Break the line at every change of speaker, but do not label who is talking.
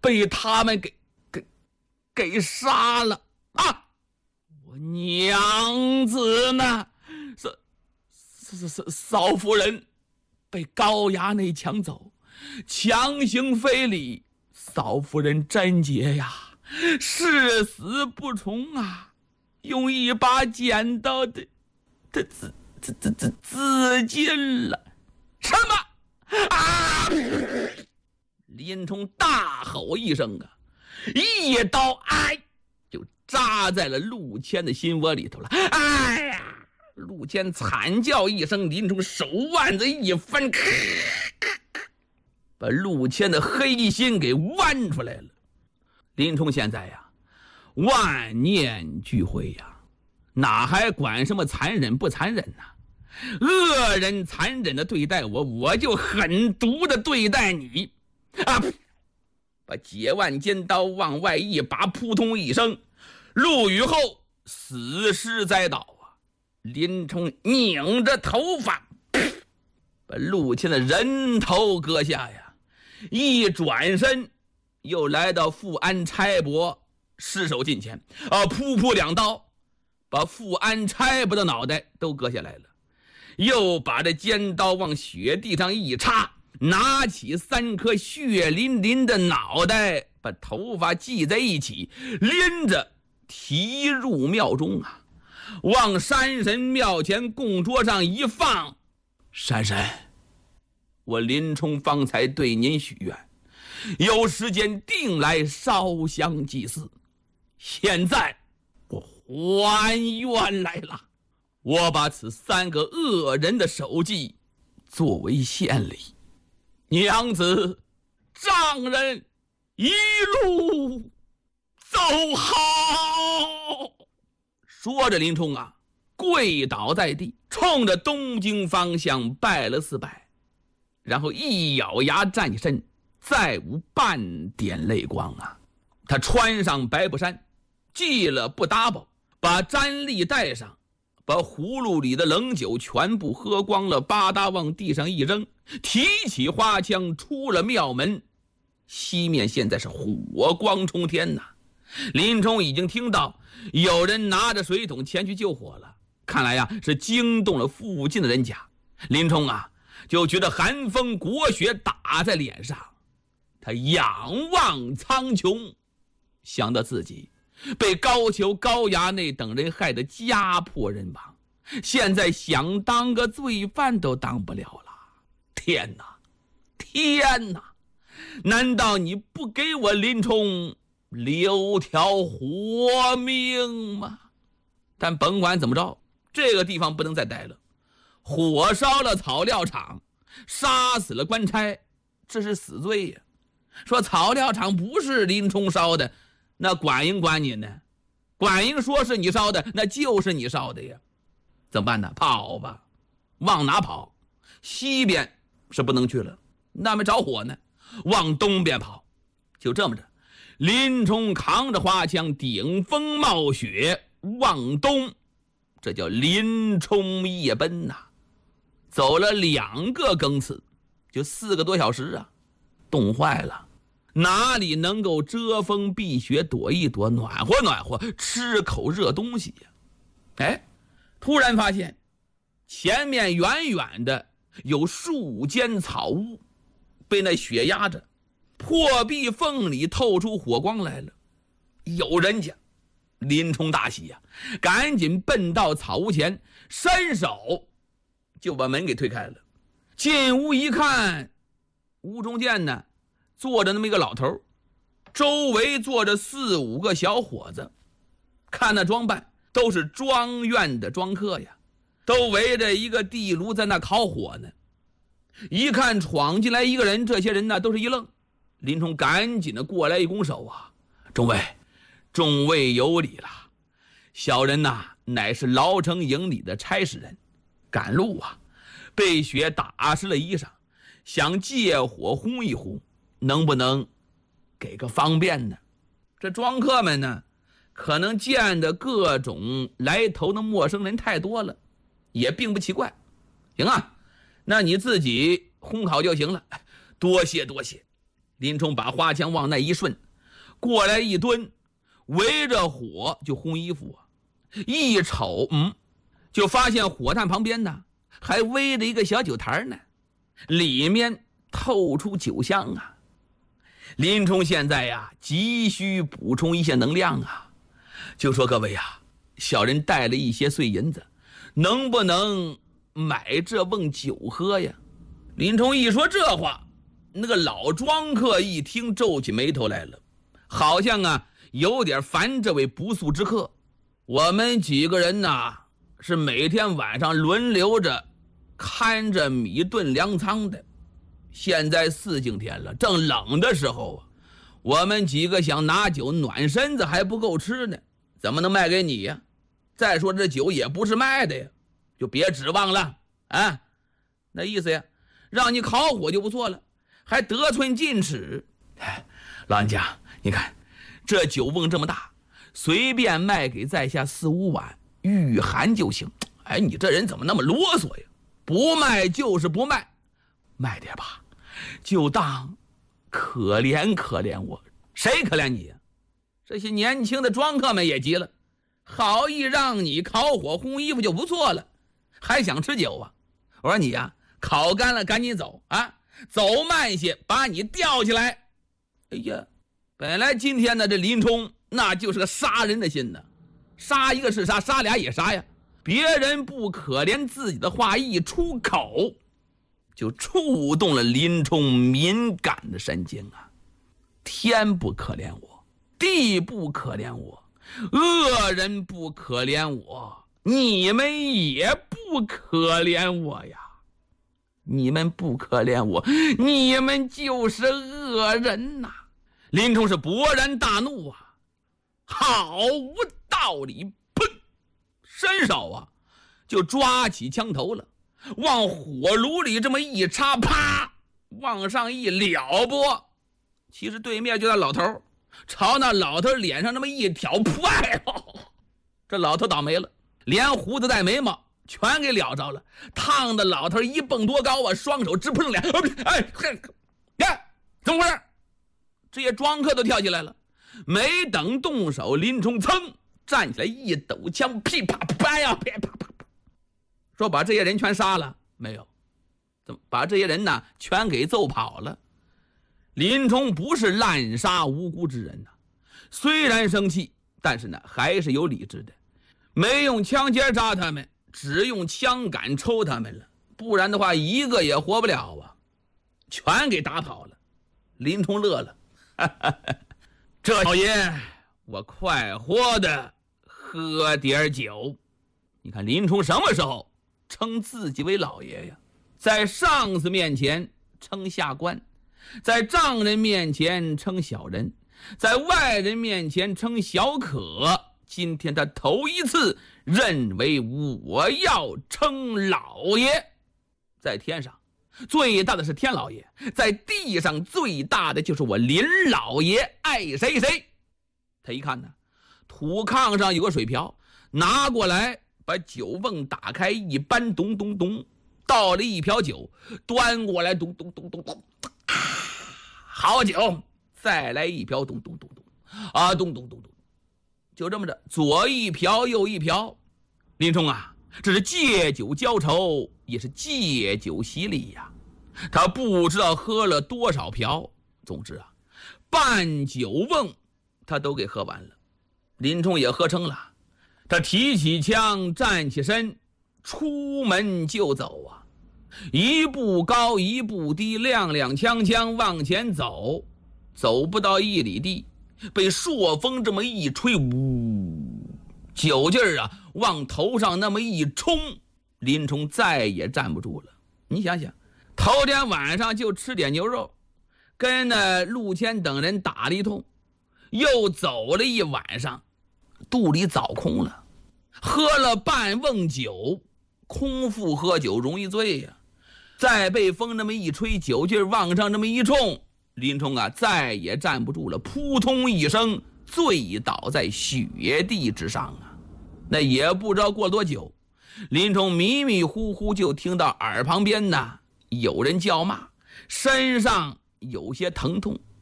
被他们给杀了啊！我娘子呢？嫂夫人被高衙内抢走，强行非礼，嫂夫人贞洁呀，誓死不从啊，用一把剪刀的自尽了。什么啊！林冲大吼一声啊，一刀就扎在了陆谦的心窝里头了。哎呀！陆谦惨叫一声，林冲手腕子一翻，把陆谦的黑心给剜出来了。林冲现在呀，万念俱灰呀，哪还管什么残忍不残忍呢？恶人残忍的对待我，我就狠毒的对待你啊！把解腕尖刀往外一拔，扑通一声，陆羽后死尸栽倒。林冲拧着头发，把陆谦的人头割下呀，一转身又来到富安差伯尸首近前，噗两刀，把富安差伯的脑袋都割下来了，又把这尖刀往雪地上一插，拿起3颗血淋淋的脑袋，把头发系在一起，拎着提入庙中啊，往山神庙前供桌上一放。山神，我林冲方才对您许愿，有时间定来烧香祭祀，现在我还愿来了。我把此3个恶人的首级作为献礼，娘子丈人一路走好。说着，林冲啊，跪倒在地，冲着东京方向拜了4拜，然后一咬牙站起身，再无半点泪光啊。他穿上白布衫，系了布搭包，把毡笠戴上，把葫芦里的冷酒全部喝光了，吧嗒往地上一扔，提起花枪出了庙门。西面现在是火光冲天呐，林冲已经听到有人拿着水桶前去救火了，看来呀是惊动了附近的人家。林冲啊就觉得寒风裹雪打在脸上，他仰望苍穹，想到自己被高俅、高衙内等人害得家破人亡，现在想当个罪犯都当不了了。天哪，天哪！难道你不给我林冲留条活命吗？但甭管怎么着，这个地方不能再待了。火烧了草料场，杀死了官差，这是死罪呀。说草料场不是林冲烧的，那管营管你呢？管营说是你烧的，那就是你烧的呀。怎么办呢？跑吧。往哪跑？西边是不能去了，那边着火呢。往东边跑。就这么着，林冲扛着花枪，顶风冒雪往东，这叫林冲夜奔呐。走了2个更次，就4个多小时啊，冻坏了，哪里能够遮风避雪，躲一躲，暖和暖和，吃口热东西呀？哎，突然发现前面远远的有数间草屋，被那雪压着，破壁缝里透出火光来了，有人家。林冲大喜呀，赶紧奔到草屋前，伸手就把门给推开了。进屋一看，屋中间呢坐着那么一个老头，周围坐着4、5个小伙子，看那装扮都是庄院的庄客呀，都围着一个地炉在那烤火呢。一看闯进来一个人，这些人呢都是一愣。林冲赶紧的过来一拱手啊，众位有礼了，小人呐乃是牢城营里的差事人，赶路啊，被雪打湿了衣裳，想借火烘一烘，能不能给个方便呢？这庄客们呢可能见的各种来头的陌生人太多了，也并不奇怪。行啊，那你自己烘烤就行了。多谢多谢。 林冲把花枪往那一顺，过来一蹲，围着火就烘衣服啊。一瞅，就发现火炭旁边呢还围着一个小酒坛呢，里面透出酒香啊。林冲现在呀急需补充一些能量啊，就说各位呀，小人带了一些碎银子，能不能买这瓮酒喝呀？林冲一说这话，那个老庄客一听皱起眉头来了，好像啊有点烦这位不速之客。我们几个人呐是每天晚上轮流着看着米炖粮仓的，现在4更天了，正冷的时候啊，我们几个想拿酒暖身子还不够吃呢，怎么能卖给你呀？再说这酒也不是卖的呀，就别指望了啊。那意思呀，让你烤火就不错了，还得寸进尺。老人家，你看这酒瓮这么大，随便卖给在下4、5碗御寒就行。哎，你这人怎么那么啰嗦呀？不卖就是不卖，卖点吧，就当可怜可怜我。谁可怜你呀？这些年轻的庄客们也急了，好意让你烤火烘衣服就不错了，还想吃酒啊？我说你呀，烤干了赶紧走啊，走慢些把你吊起来。哎呀，本来今天呢这林冲那就是个杀人的心呢，杀一个是杀，杀俩也杀呀。别人不可怜自己的话一出口，就触动了林冲敏感的神经啊。天不可怜我，地不可怜我，恶人不可怜我，你们也不可怜我呀。你们不可怜我，你们就是恶人呐。林冲是勃然大怒啊，好无道理，砰，伸手啊就抓起枪头了，往火炉里这么一插，啪，往上一撩拨。其实对面就那老头，朝那老头脸上那么一挑，噗，这老头倒霉了，连胡子带眉毛全给燎着了，烫的老头一蹦多高啊，双手直扑脸。哎，怎么回事？这些庄客都跳起来了，没等动手，林冲噌站起来一抖枪，噼啪啪呀，噼啪啪，说把这些人全杀了没有？怎么把这些人呢全给揍跑了？林冲不是滥杀无辜之人呐，虽然生气，但是呢还是有理智的，没用枪尖扎他们，只用枪杆抽他们了，不然的话一个也活不了啊，全给打跑了。林冲乐了，这老爷我快活的喝点酒。你看林冲什么时候称自己为老爷呀？在上司面前称下官，在丈人面前称小人，在外人面前称小可。今天他头一次认为我要称老爷。在天上最大的是天老爷，在地上最大的就是我林老爷，爱谁谁。他一看呢，土炕上有个水瓢，拿过来把酒瓮打开一搬，咚咚咚，倒了一瓢酒，端过来，咚咚咚咚咚，好酒，再来一瓢，咚咚咚咚，啊，咚咚咚咚，就这么着，左一瓢右一瓢。林冲啊，这是借酒浇愁，也是借酒洗礼呀。他不知道喝了多少瓢，总之啊，半酒瓮他都给喝完了。林冲也喝撑了，他提起枪，站起身，出门就走啊。一步高一步低，踉踉跄跄往前走，走不到1里地，被朔风这么一吹，呜，酒劲儿啊往头上那么一冲，林冲再也站不住了。你想想，头天晚上就吃点牛肉，跟那陆谦等人打了一通，又走了一晚上，肚里早空了，喝了半瓮酒，空腹喝酒容易醉呀。再被风那么一吹，酒劲往上这么一冲，林冲啊再也站不住了，扑通一声醉倒在雪地之上啊。那也不知道过了多久，林冲迷迷糊糊就听到耳旁边呢有人叫骂，身上有些疼痛，